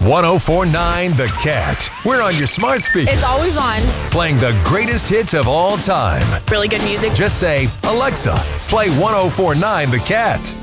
1049 The Cat. We're on your smart speaker. It's always on. Playing the greatest hits of all time. Really good music. Just say, Alexa, play 1049 The Cat.